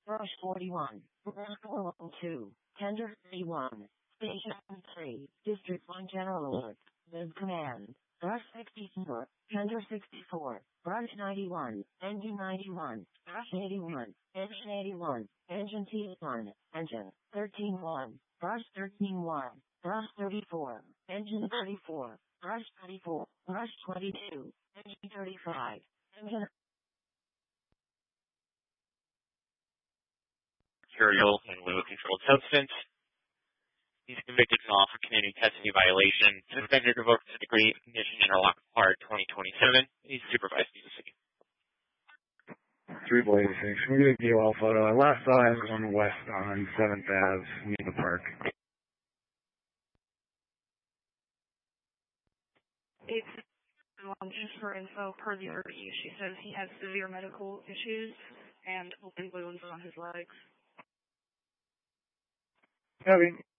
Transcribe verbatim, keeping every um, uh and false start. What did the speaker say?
Brush forty-one, Brush two, Tender thirty-one, Station three, District one General Alert, Biz Command, Brush sixty-four, Tender sixty-four, Brush ninety-one, Engine ninety-one, Brush eighty-one, Engine eighty-one, Engine T one, Engine thirteen one, Brush thirteen one, Brush thirty-four, Engine thirty-four, Brush thirty-four, Brush twenty-two, Engine thirty-five, Engine material and with a controlled substance. He's convicted and off for community custody violation, suspended, revoked his degree, ignition, interlock part twenty twenty-seven. He's supervised to the city. Three Blaze six. We get a D L photo. I last saw him going west on seventh Avenue near the park. It's um, just for info per the interview. She says he has severe medical issues and open wounds on his legs. Having